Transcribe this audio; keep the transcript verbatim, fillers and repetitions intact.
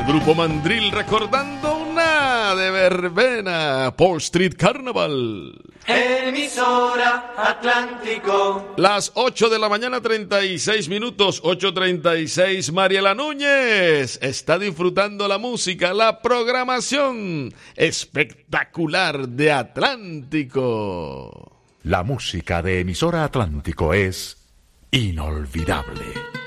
Grupo Mandril recordando una de verbena, Port Street Carnaval. Emisora Atlántico. Las ocho de la mañana, treinta y seis minutos, ocho treinta y seis. Mariela Núñez está disfrutando la música, la programación espectacular de Atlántico. La música de Emisora Atlántico es inolvidable.